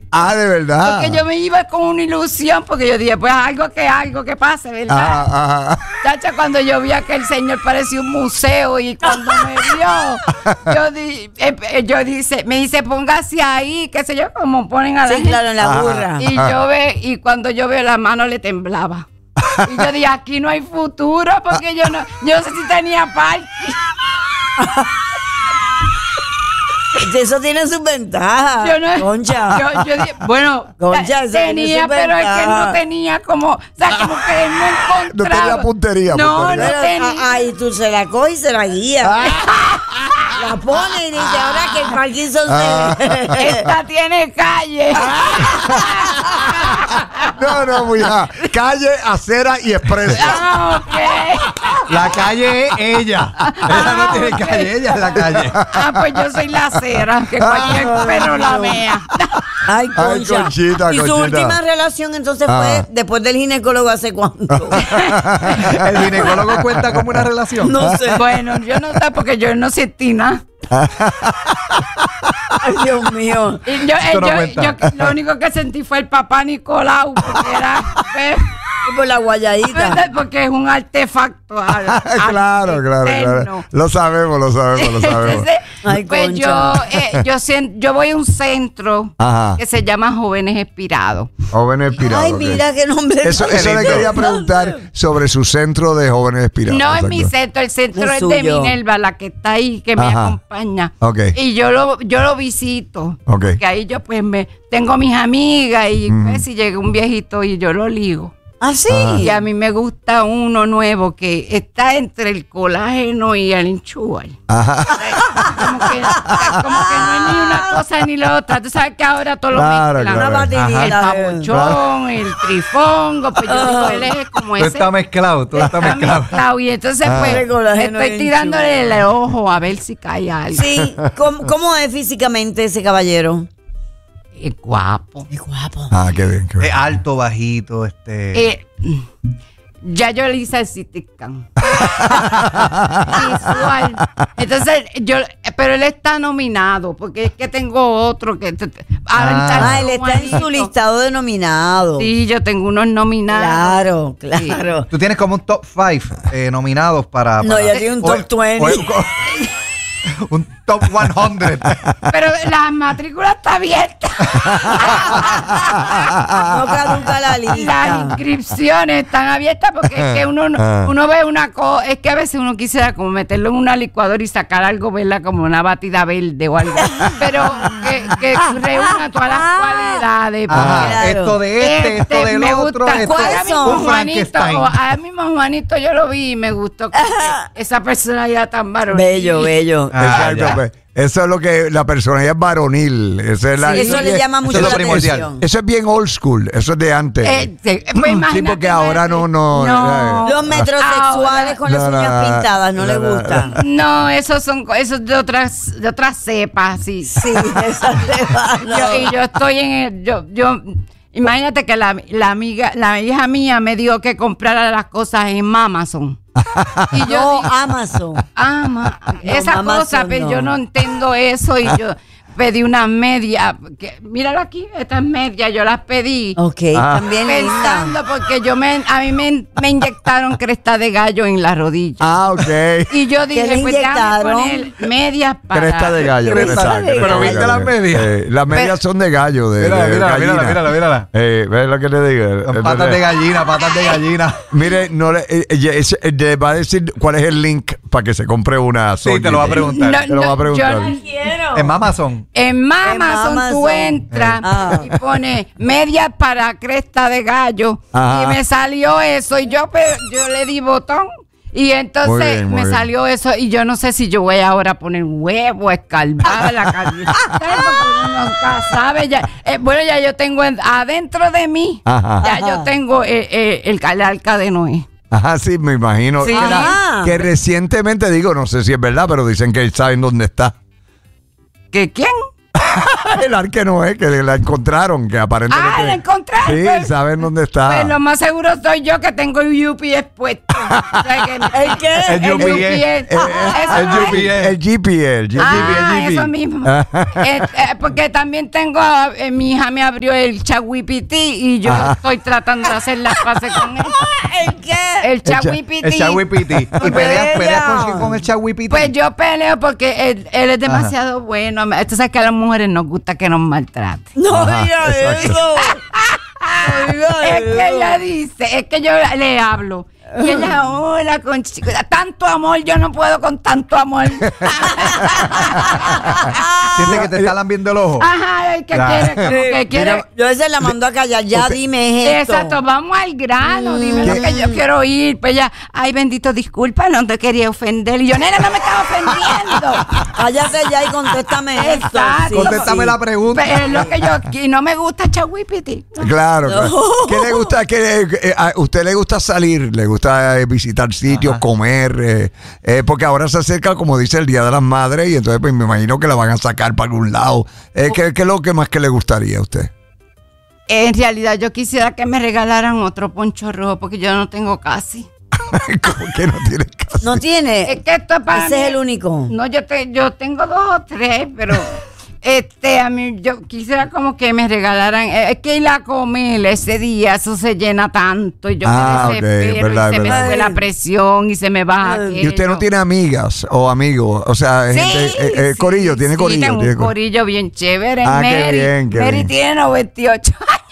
Ah, ¿de verdad? Porque yo me iba con una ilusión, porque yo dije, pues algo que pase, ¿verdad? Ajá. Chacha, cuando yo vi a aquel señor parecía un museo y cuando me vio, me dice, póngase ahí, qué sé yo, como ponen a la gente. claro, en la burra. Y cuando yo veo la mano le temblaba. Y yo dije, aquí no hay futuro, porque yo no sé si tenía parking. Eso tiene sus ventajas. Concha. Yo dije, bueno, Concha, tenía, pero es que no tenía como, o sea, como que no encontraba. No tenía puntería. No tenía. Ay, tú se la coges y se la guías. La pone y dice, ahora que el Parkinson Esta tiene calle. No, mujer. Calle, acera y expreso. Okay. La calle es ella. Ella no tiene calle, ella es la calle. Pues yo soy la acera, que cualquier perro la vea. Ay, Concha. Conchita, ¿Y su última relación entonces fue después del ginecólogo hace cuánto? ¿El ginecólogo cuenta como una relación? No sé. Bueno, yo no sé porque yo no sentí nada. Ay, Dios mío. Y yo lo único que sentí fue el papá Nicolau, porque era por la guayadita. porque es un artefacto. Claro. Lo sabemos. Entonces, Ay, pues yo voy a un centro que se llama Jóvenes Expirados. Jóvenes Expirados. Ay, mira qué nombre. Eso le quería preguntar sobre su centro de Jóvenes Expirados. No es mi centro, el centro es de Minerva, la que está ahí, que me acompaña. Okay. Y yo lo visito. Okay. Que ahí yo pues tengo mis amigas y pues si llega un viejito y yo lo ligo. ¿Ah, sí? Y a mí me gusta uno nuevo que está entre el colágeno y el enchúbal. Como que no es ni una cosa ni la otra. Tú sabes que ahora todo lo mezclan. Una batidita. El papuchón, el trifongo. Pues yo digo, él es como ese. Tú estás mezclado. Y entonces pues estoy tirándole el ojo a ver si cae algo. Sí. ¿Cómo es físicamente ese caballero? Es guapo. Es guapo. Qué bien. Es alto, bajito, Ya yo le hice el CT scan. Visual. Entonces, pero él está nominado, porque es que tengo otro que... él está en su listado de nominados. Sí, yo tengo unos nominados. Claro. Tú tienes como un top 5 nominados para... No, yo tengo un top 20. Un top 100. Pero la matrícula está abierta. No caduca la lista. Las inscripciones están abiertas porque es que uno ve una cosa, es que a veces uno quisiera como meterlo en una licuadora y sacar algo, verla como una batida verde o algo, pero que reúna todas las cualidades. Claro. Esto de esto del me otro. Gusta. ¿Cuáles son? A mí mismo Juanito yo lo vi y me gustó esa personalidad tan varonil. Bello. Exacto. Eso es lo que la personalidad es varonil. Eso le llama mucho la atención. Eso es bien old school. Eso es de antes. Pues sí, porque ahora no. Los metrosexuales con las uñas pintadas no le gustan. No, esos de otras cepas, sí. Sí, esas cepas. Y yo estoy en imagínate que la hija mía me dijo que comprara las cosas en Amazon. Y yo Amazon. Esa cosa, pero yo no entiendo eso y yo pedí unas medias. Míralo aquí, estas medias yo las pedí. Ok, también pensando porque a mí me inyectaron cresta de gallo en la rodilla. Ok. Y yo dije, pues déjame poner medias para... Cresta de gallo. Pero viste las medias. Las medias son de gallo, Mírala. ¿Ves lo que le digo? Patas de gallina. Mire, le va a decir cuál es el link para que se compre una. Sí, te lo va a preguntar. Te lo va a preguntar. Yo no quiero. En Amazon. En Amazon tú entras y pones medias para cresta de gallo. Y me salió eso y yo le di botón. Y entonces me salió eso y yo no sé si yo voy ahora a poner huevo, escarbar la cabeza. Uno nunca sabe. Bueno, ya yo tengo adentro de mí, yo tengo el arca de Noé. Sí, me imagino. Sí. Que recientemente, no sé si es verdad, pero dicen que saben dónde está. ¿Que quién? El arque no es, que la encontraron, que aparentemente. ¿la encontraron? Sí, Pues, saben dónde está. Pues lo más seguro soy yo que tengo el UPS puesto. O sea que- ¿El qué? El UPS. Eso no es. El GPS. Eso mismo. Porque también tengo, mi hija me abrió el ChatGPT y yo estoy tratando de hacer las paces con él. ¿El qué? El ChatGPT. El chagüipiti. ¿Y peleas con el chagüipiti? Pues yo peleo porque él es demasiado bueno. Tú sabes que a las mujeres nos gusta que nos maltraten. No diga eso. No diga Es que eso. ella dice, es que yo le hablo. Y ella, hola, Conchita, tanto amor, yo no puedo con tanto amor. Siente que te está lambiendo el ojo. Ajá, el que quiere, como que quiere. Yo a veces la mando a callar, ya dime esto. Exacto, vamos al grano, dime lo que yo quiero oír. Pues ella, ay, bendito, disculpa, no te quería ofender. Y yo, nena, no me estaba ofendiendo. Cállate ya y contéstame esto. Exacto. Contéstame la pregunta. Pero es lo que yo, y no me gusta ChatGPT. Claro. ¿Qué le gusta? ¿A usted le gusta salir? ¿Le gusta visitar sitios, comer? Porque ahora se acerca, como dice, el Día de las Madres y entonces pues, me imagino que la van a sacar para algún lado. ¿Qué es lo que más que le gustaría a usted? En realidad, yo quisiera que me regalaran otro poncho rojo porque yo no tengo casi. ¿Cómo que no tiene caso? ¿No tiene? Es que esto para Ese mí- es el único. No, yo tengo 2 o 3, pero a mí yo quisiera como que me regalaran, es que ir a comer ese día, eso se llena tanto y yo me ok, desespero verdad, y se verdad. me sube la presión y se me baja aquello. ¿Y usted no tiene amigas o amigos? O sea, gente, corillo, tiene sí, corillo. tengo tiene un corillo bien chévere. Ah, qué Mary, bien, qué Mary bien. tiene 98 años.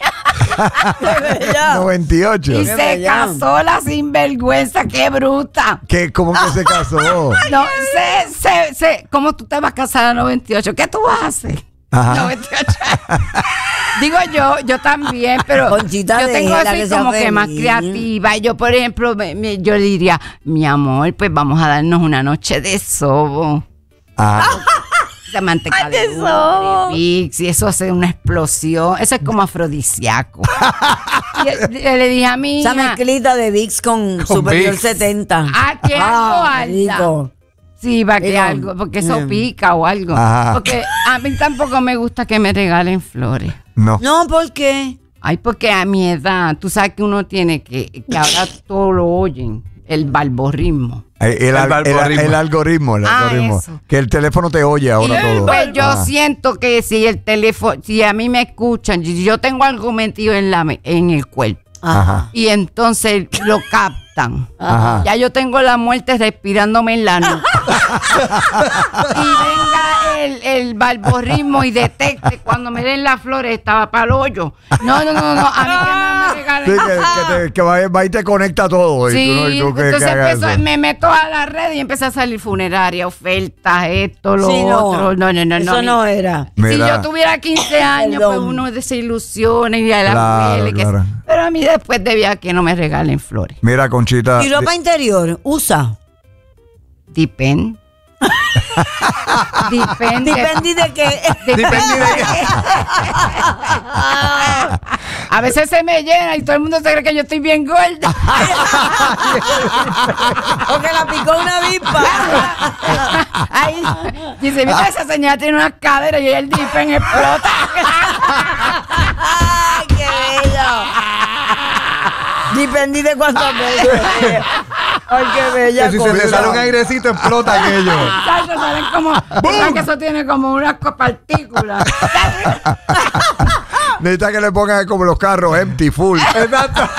98. Y se casó la sinvergüenza, qué bruta. ¿Cómo que se casó? No, ¿cómo tú te vas a casar a 98? ¿Qué tú vas a hacer? Ajá. 98. Digo yo también, pero Conchita, yo tengo déjala así que sea como que más feliz. creativa. Y yo, por ejemplo, yo le diría, mi amor, pues vamos a darnos una noche de sobo. Ajá. De manteca de eso. uva, de Vicks, y eso hace una explosión. Eso es como afrodisíaco. Y le dije a mi Esa hija, mezclita de VIX con Superior Vicks. 70. que algo alta. rico. Sí, va que Digo, algo, porque eso bien. pica o algo. Ajá. Porque a mí tampoco me gusta que me regalen flores. No. No, ¿por qué? Ay, porque a mi edad, tú sabes que uno tiene que ahora todo lo oyen, el balborrismo. El algoritmo. El algoritmo. Eso. Que el teléfono te oye ahora todo. Pues yo Ajá. siento que si el teléfono, si a mí me escuchan, yo tengo algo metido en el cuerpo. Ajá. Y entonces lo captan. Ajá. Ya yo tengo la muerte respirándome en la nuca. Y venga el balborrismo y detecte cuando me den las flores, estaba para el hoyo. No. A mí que no me regalen. Sí, que va y te conecta todo. Sí, y tú que entonces hagas eso. me meto a la red y empieza a salir funeraria, ofertas, esto, lo Sí, otro. No. Eso no era. Si Mira. yo tuviera 15 años, Perdón. pues uno desilusiona y a la Claro, piel, claro. pero a mí después debía que no me regalen flores. Mira, Conchita. ¿Y ropa interior? Usa. Depende. Depende. Depende de qué. A veces se me llena y todo el mundo se cree que yo estoy bien gorda. Porque la picó una avispa. Ahí dice, mira, esa señora tiene unas caderas y el dipen explota. ¡Ay, qué bello! Depende de cuántas veces. Ay, qué bella. Que si se te cosa. sale un airecito, explota aquello. Exacto, salen como, mira que eso tiene como unas partículas. Necesita que le pongan como los carros, empty, full. Exacto.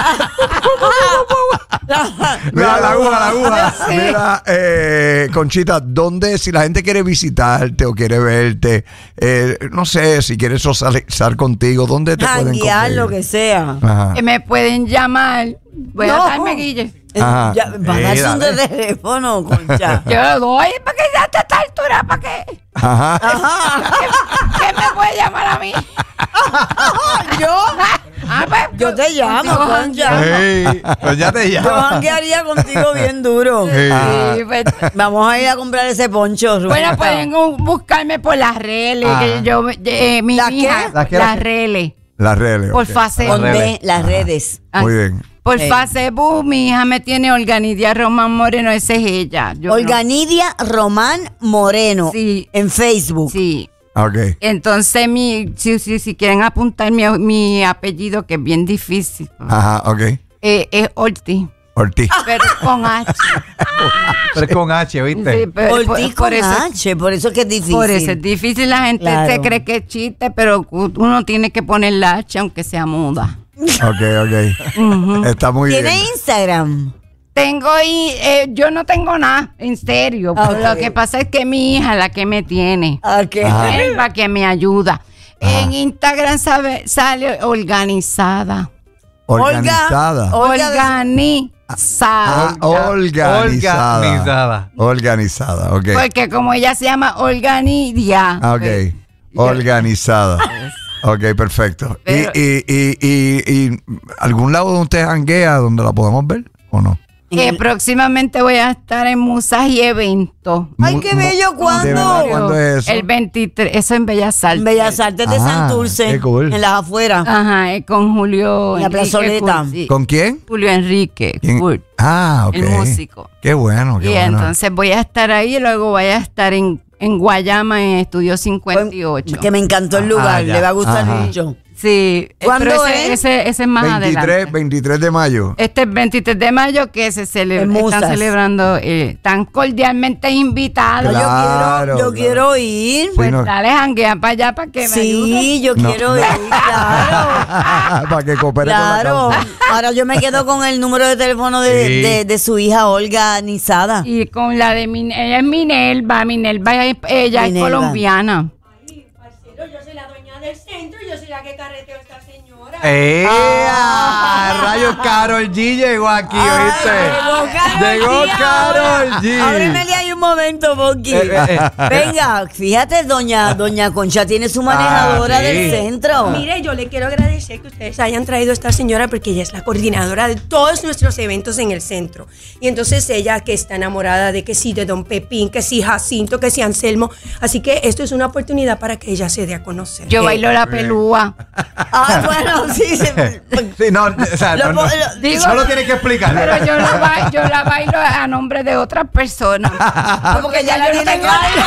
Mira, la aguja. Sí. Mira, Conchita, ¿dónde, si la gente quiere visitarte o quiere verte, no sé, si quiere socializar contigo, ¿dónde te pueden Janguear, conseguir? lo que sea. Ajá. Que me pueden llamar. Voy No. a darme Guille. Ajá. Ya, va a darse un dale. teléfono, Concha. Yo lo doy, ¿para qué ya a esta altura? ¿Para qué? Ajá. ¿Qué me puede llamar a mí? ¿Yo? Pues, Yo te llamo, contigo Concha. Ey, pues ya te Yo llamo. janguearía contigo bien duro. Sí, pues, Vamos a ir a comprar ese poncho. bueno, Rubén. pueden buscarme por las redes. Que yo, mi ¿La hija, qué? ¿La qué? las redes. Las redes. Por ok. Facebook. Con D, las redes. Muy bien. Por Sí. Facebook, mi hija me tiene Olganidia Román Moreno, esa es ella. Yo Olganidia Román Moreno. Sí. En Facebook. Sí. Ok. Entonces, si quieren apuntar mi apellido, que es bien difícil. Ajá, ok. Es Ortiz. Ortiz. Pero con H. Pero es con H, ¿viste? Sí, pero Ortiz con H, por eso que es difícil. Por eso es difícil. La gente se cree que es chiste, pero uno tiene que poner la H aunque sea muda. Ok. Está muy bien. ¿Tiene Instagram? Yo no tengo nada, en serio. Pero lo que pasa es que mi hija es la que me tiene. Es la que me ayuda. En Instagram sale organizada. Organizada. Organizada, ok. Porque como ella se llama Organidia. Ok. Organizada. Ok, perfecto. Pero, ¿Y algún lado donde usted janguea donde la podemos ver o no? Próximamente voy a estar en Musas y Eventos. ¡Ay, qué bello! ¿Cuándo? ¿Cuándo es eso? El 23, eso en Bellas Artes. En Bellas Artes de Santurce. Qué cool. En las afueras. Ajá, es con Julio En la plazoleta. Sí. ¿Con quién? Julio Enrique Kurt, Ok. el músico. Qué bueno, qué Y bueno. entonces voy a estar ahí y luego voy a estar en Guayama en Estudio 58. Que me encantó el lugar. ya. Le va a gustar Ajá. mucho. Sí, ¿Cuándo pero es? ese es más adelante. 23 de mayo. Este es 23 de mayo que se En Musas. están celebrando, tan cordialmente invitados. Claro. Yo quiero ir. Pues Sí, no. dale, janguea para allá para que me ayude. Sí, yo quiero ir, claro. Para que coopere con la Claro. causa. Ahora yo me quedo con el número de teléfono de su hija Olga Nizada. Y con la de ella es Minerva ella es Minerva. colombiana. Yo soy la dueña del centro y yo soy la que carreteo a esta señora. Rayos, Karol G llegó aquí, ¿oíste? Llegó Karol G. Ábremele ahí un momento, Bonky. Venga, fíjate, doña Concha tiene su manejadora sí. del centro. Mire, yo le quiero agradecer que ustedes hayan traído a esta señora porque ella es la coordinadora de todos nuestros eventos en el centro. Y entonces ella que está enamorada de que sí, de Don Pepín, que sí, Jacinto, que sí, Anselmo. Así que esto es una oportunidad para que ella se dé a conocer. Yo bailo la pelúa. Bueno, sí. Sí, no, o sea, digo- no lo tienes que explicar. Pero yo la bailo a nombre de otras personas. Porque ya la yo no tiene tengo- clara.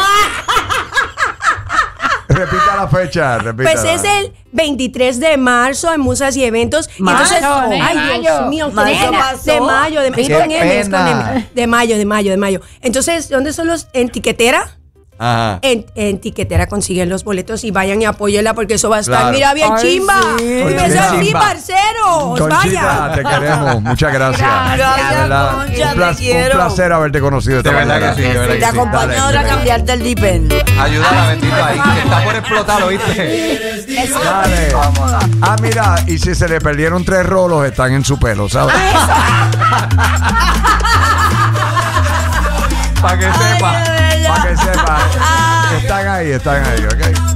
Repita la fecha, repita. Pues es el 23 de marzo en Musas y Eventos. Y Marzo, entonces, nena, ay, mayo. Dios mío, Marzo nena, pasó. de mayo, Qué es con pena. M, de mayo. Entonces, ¿dónde son los? ¿En Tiquetera? Ajá. En Tiquetera consiguen los boletos y vayan y apóyenla porque eso va a estar, Claro. mira, bien Ay, chimba. sí. Y Conchita. me así, parceros, Conchita, vaya. te queremos. Muchas gracias. Gracias, De verdad, Concha, un te quiero. placer haberte conocido esta De verdad mañana. que sí, de verdad Te que sí. acompaño Dale, ahora a dale. cambiarte el dipen. Ayúdala, bendito, ahí, que está por explotar, ¿oíste? Dale. Mira, y si se le perdieron 3 rolos, están en su pelo, ¿sabes? Para que sepa. Para que sepa. Están ahí, ¿ok?